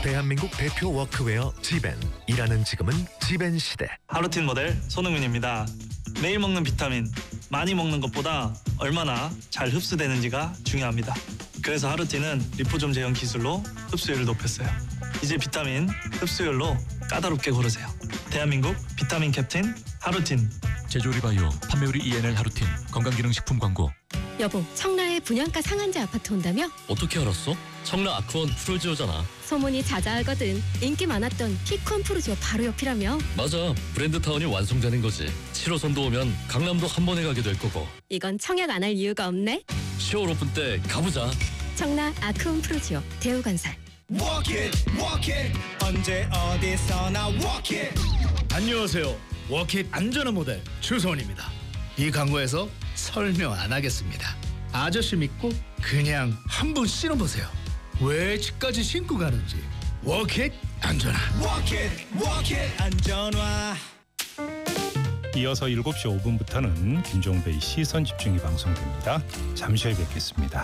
대한민국 대표 워크웨어 지벤. 일하는 지금은 지벤 시대. 하루틴 모델 손흥민입니다. 매일 먹는 비타민, 많이 먹는 것보다 얼마나 잘 흡수되는지가 중요합니다. 그래서 하루틴은 리포좀 제형 기술로 흡수율을 높였어요. 이제 비타민 흡수율로 까다롭게 고르세요. 대한민국 비타민 캡틴 하루틴. 제조리바이오, 판매우리 ENL 하루틴, 건강기능식품 광고. 여보, 청라에 분양가 상한제 아파트 온다며? 어떻게 알았어? 청라 아크원 프로지오잖아. 소문이 자자하거든. 인기 많았던 피콘 프로지오 바로 옆이라며? 맞아, 브랜드타운이 완성되는 거지. 7호선도 오면 강남도 한 번에 가게 될 거고. 이건 청약 안 할 이유가 없네. 10월 오픈 때 가보자. 청라 아크원 프로지오 대우건설. Walk it, walk it. 언제 어디서나 walk it. 안녕하세요. 워킷 안전한 모델 추성원입니다. 이 광고에서 설명 안 하겠습니다. 아저씨 믿고 그냥 한번 신어보세요. 왜 집까지 신고 가는지. 워킷 안전한. Walk it, walk it. 안전화. 이어서 7시 5분부터는 김종배의 시선 집중이 방송됩니다. 잠시 후에 뵙겠습니다.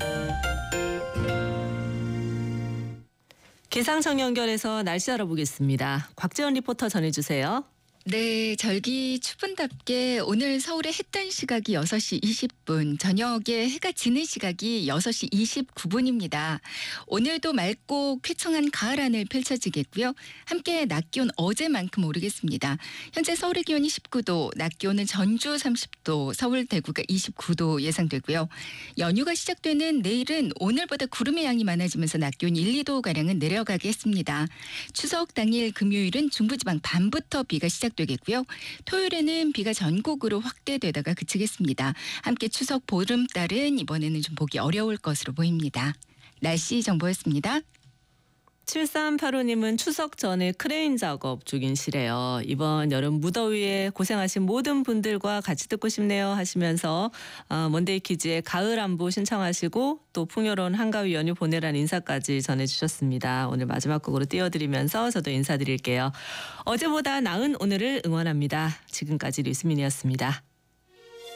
기상청 연결해서 날씨 알아보겠습니다. 곽재원 리포터 전해주세요. 네, 절기 추분답게 오늘 서울의 해 뜬 시각이 6시 20분, 저녁에 해가 지는 시각이 6시 29분입니다. 오늘도 맑고 쾌청한 가을 하늘 펼쳐지겠고요. 함께 낮 기온 어제만큼 오르겠습니다. 현재 서울의 기온이 19도, 낮 기온은 전주 30도, 서울 대구가 29도 예상되고요. 연휴가 시작되는 내일은 오늘보다 구름의 양이 많아지면서 낮 기온 1, 2도가량은 내려가겠습니다. 추석 당일 금요일은 중부지방 밤부터 비가 시작되겠고요. 토요일에는 비가 전국으로 확대되다가 그치겠습니다. 함께 추석 보름달은 이번에는 좀 보기 어려울 것으로 보입니다. 날씨 정보였습니다. 7385님은 추석 전에 크레인 작업 중이시래요. 이번 여름 무더위에 고생하신 모든 분들과 같이 듣고 싶네요 하시면서 먼데이 퀴즈의 가을 안보 신청하시고 또 풍요로운 한가위 연휴 보내라는 인사까지 전해주셨습니다. 오늘 마지막 곡으로 띄워드리면서 저도 인사드릴게요. 어제보다 나은 오늘을 응원합니다. 지금까지 류수민이었습니다.